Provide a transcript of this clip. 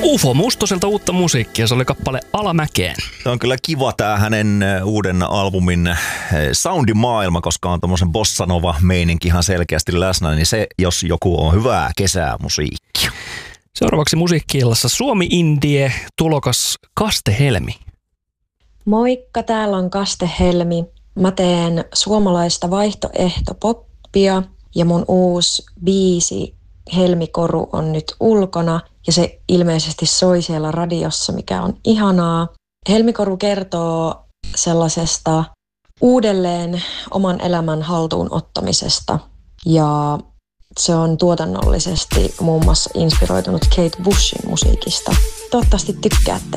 UFO Mustoselta uutta musiikkia, se oli kappale Alamäkeen. Se on kyllä kiva tää hänen uuden albumin soundimaailma, koska on tommosen bossanova meininki ihan selkeästi läsnä, niin se jos joku on hyvää kesämusiikkia. Seuraavaksi musiikki-illassa Suomi Indie tulokas Kaste Helmi. Moikka, täällä on Kaste Helmi. Mä teen suomalaista vaihtoehtopoppia ja mun uusi biisi Helmikoru on nyt ulkona ja se ilmeisesti soi siellä radiossa, mikä on ihanaa. Helmikoru kertoo sellaisesta uudelleen oman elämän haltuun ottamisesta ja se on tuotannollisesti muun muassa inspiroitunut Kate Bushin musiikista. Toivottavasti tykkäätte.